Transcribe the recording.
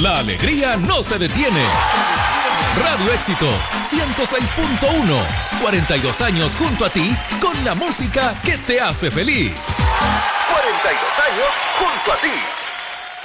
La alegría no se detiene. Radio Éxitos 106.1. 42 años junto a ti con la música que te hace feliz. 42 años junto a ti.